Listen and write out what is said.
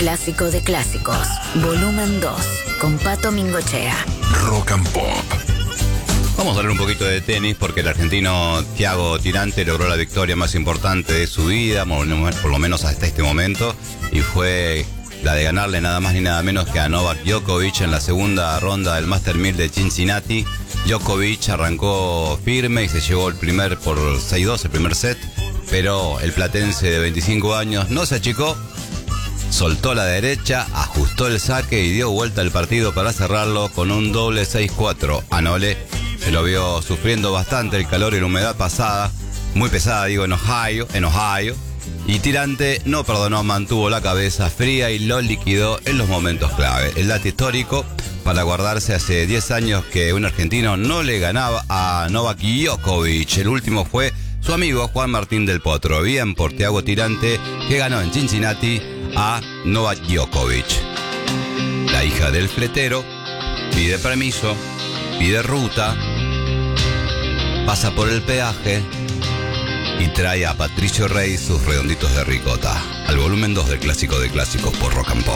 clásico de clásicos, volumen 2, con Pato Mingochea. Rock and Pop. Vamos a hablar un poquito de tenis porque el argentino Thiago Tirante logró la victoria más importante de su vida, por lo menos hasta este momento, y fue la de ganarle nada más ni nada menos que a Novak Djokovic en la segunda ronda del Master 1000 de Cincinnati. Djokovic arrancó firme y se llevó el primer por 6-2, el primer set, pero el platense de 25 años no se achicó, soltó la derecha, ajustó el saque y dio vuelta al partido para cerrarlo con un doble 6-4. A Nole se lo vio sufriendo bastante el calor y la humedad pasada, muy pesada digo, en Ohio, y Tirante no perdonó, mantuvo la cabeza fría y lo liquidó en los momentos clave. El dato histórico para guardarse: hace 10 años que un argentino no le ganaba a Novak Djokovic. El último fue su amigo Juan Martín del Potro. Bien por Thiago Tirante, que ganó en Cincinnati a Novak Djokovic. La hija del fletero pide permiso, pide ruta, pasa por el peaje y trae a Patricio Rey sus redonditos de ricota. Al volumen 2 del clásico de clásicos por Rock and Pop.